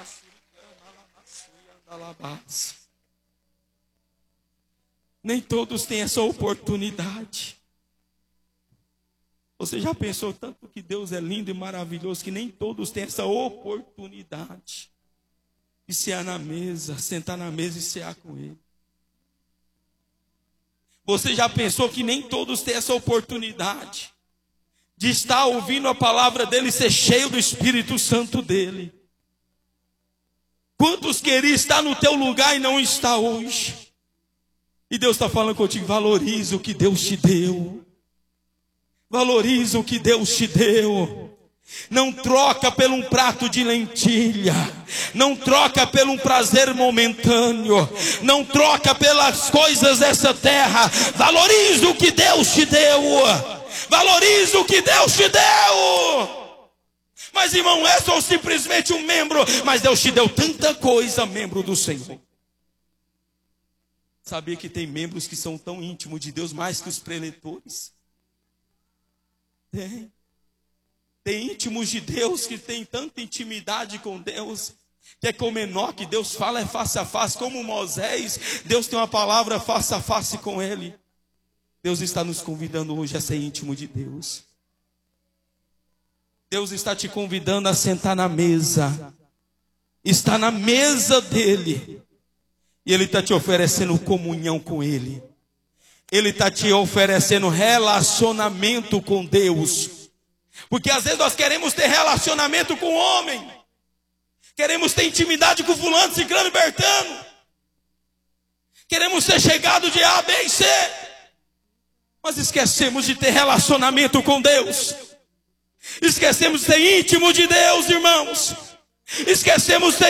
Nem todos têm essa oportunidade. Você já pensou tanto que Deus é lindo e maravilhoso que nem todos têm essa oportunidade de cear na mesa, sentar na mesa e cear com Ele? Você já pensou que nem todos têm essa oportunidade de estar ouvindo a palavra dEle e ser cheio do Espírito Santo dEle? Quantos queriam estar no teu lugar e não está hoje? E Deus está falando contigo: valoriza o que Deus te deu. Valoriza o que Deus te deu. Não troca por um prato de lentilha. Não troca por um prazer momentâneo. Não troca pelas coisas dessa terra. Valoriza o que Deus te deu. Valoriza o que Deus te deu. Mas irmão, é só simplesmente um membro. Mas Deus te deu tanta coisa, membro do Senhor. Sabia que tem membros que são tão íntimos de Deus mais que os preletores? Tem íntimos de Deus que tem tanta intimidade com Deus, que é como Enoque, Deus fala face a face. Como Moisés, Deus tem uma palavra face a face com ele. Deus está nos convidando hoje a ser íntimo de Deus. Deus está te convidando a sentar na mesa. Está na mesa dele. E Ele está te oferecendo comunhão com Ele. Ele está te oferecendo relacionamento com Deus. Porque às vezes nós queremos ter relacionamento com o homem. Queremos ter intimidade com fulano, ciclano e bertano. Queremos ser chegado de A, B e C. Mas esquecemos de ter relacionamento com Deus. Esquecemos de ser íntimo de Deus, irmãos. Esquecemos de ser